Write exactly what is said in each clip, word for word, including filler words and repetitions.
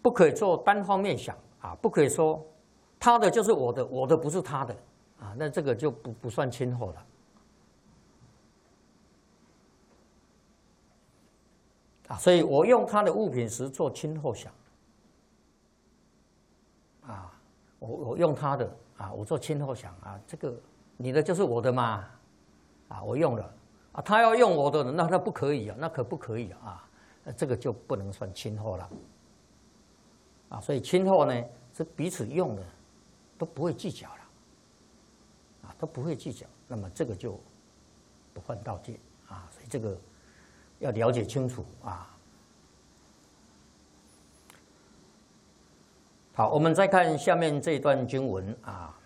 不可以做单方面想啊，不可以说他的就是我的，我的不是他的啊，那这个就不不算亲厚了啊。所以我用他的物品时做亲厚想啊，我我用他的啊，我做亲厚想啊，这个你的就是我的嘛啊，我用了啊，他要用我的，那那不可以啊，那可不可以啊？啊，这个就不能算亲厚了。啊，所以亲厚呢是彼此用的，都不会计较了，啊，都不会计较，那么这个就不犯道戒啊，所以这个要了解清楚啊。好，我们再看下面这段经文啊，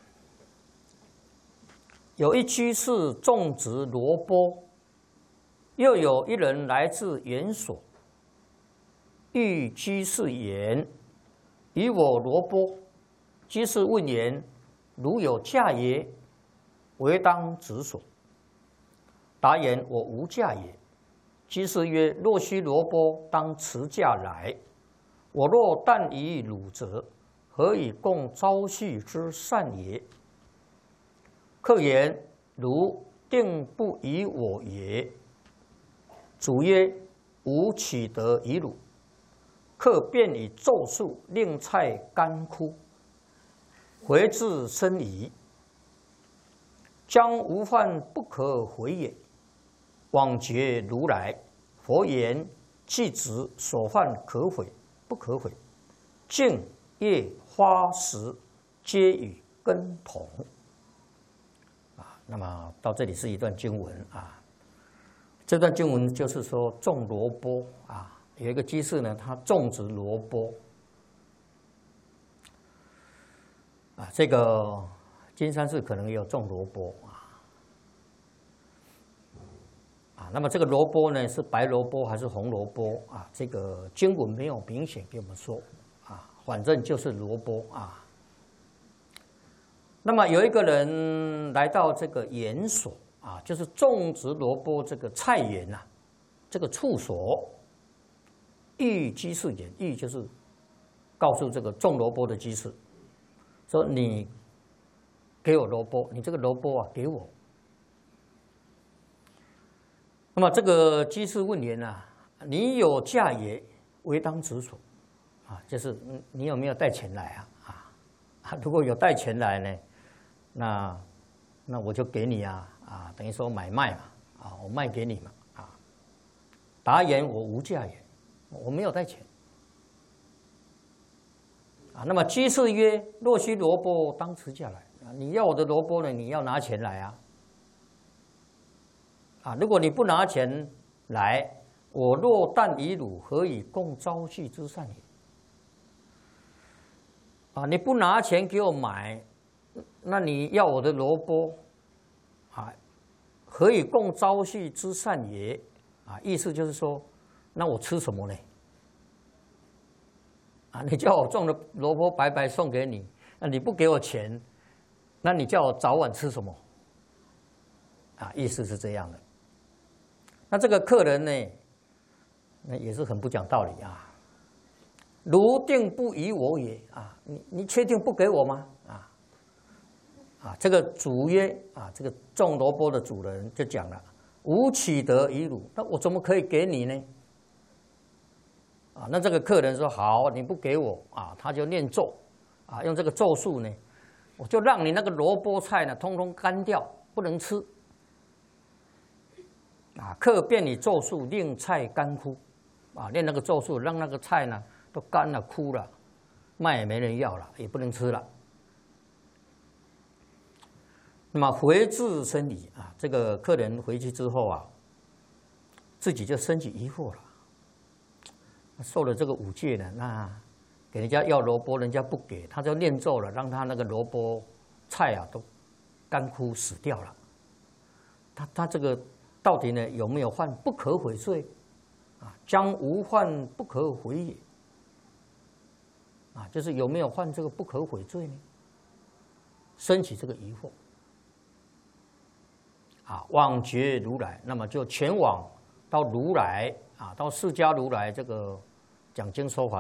有一居士种植萝卜，又有一人来自园所，欲居士言。以我萝卜，居士问言：如有价也，唯当止所。答言：我无价也。居士曰：若须萝卜，当持价来。我若但以汝者，何以共朝夕之善也？客言：汝定不以我也。主曰：吾岂得以汝？客便以咒术令菜干枯，回至深疑，将无犯不可回也。往诘如来，佛言：既止所犯可悔，不可悔。茎叶花实，皆与根同。啊，那么到这里是一段经文啊。这段经文就是说种萝卜啊。有一个居士呢，他种植萝卜啊，这个金山寺可能也有种萝卜啊啊。那么这个萝卜呢，是白萝卜还是红萝卜啊？这个经文没有明显给我们说啊，反正就是萝卜啊。那么有一个人来到这个园所啊，就是种植萝卜这个菜园呐、啊，这个处所。欲居士言，欲就是告诉这个种萝卜的居士，说你给我萝卜，你这个萝卜啊给我。那么这个居士问言啊，你有价也，唯当止所，啊，就是你有没有带钱来啊？啊，如果有带钱来呢，那那我就给你啊，啊，等于说买卖嘛，啊，我卖给你嘛，啊。答言：我无价也。我没有带钱啊。那么居士曰：若须萝卜，当持价来啊。你要我的萝卜呢，你要拿钱来啊。啊，如果你不拿钱来，我若但以汝，何以共朝夕之善也？啊，你不拿钱给我买，那你要我的萝卜啊，何以共朝夕之善也？啊，意思就是说。那我吃什么呢？啊，你叫我种的萝卜白白送给你，那你不给我钱，那你叫我早晚吃什么？啊，意思是这样的。那这个客人呢，那也是很不讲道理啊。如定不以我也啊，你你确定不给我吗？啊啊，这个主曰啊，这个种萝卜的主人就讲了：吾岂得以汝？那我怎么可以给你呢？啊，那这个客人说好，你不给我啊，他就念咒，啊，用这个咒术呢，我就让你那个萝卜菜呢，通通干掉，不能吃。啊，客便以咒术令菜干枯，啊，念那个咒术，让那个菜呢都干了、枯了，卖也没人要了，也不能吃了。那么回至深疑啊，这个客人回去之后啊，自己就升起疑惑了。受了这个五戒呢，那给人家要萝卜，人家不给，他就念咒了，让他那个萝卜菜啊都干枯死掉了。他他这个到底呢有没有犯不可悔罪？啊，将无犯不可悔也。啊，就是有没有犯这个不可悔罪呢？升起这个疑惑。啊，往诘如来，那么就前往到如来啊，到释迦如来这个讲经说法。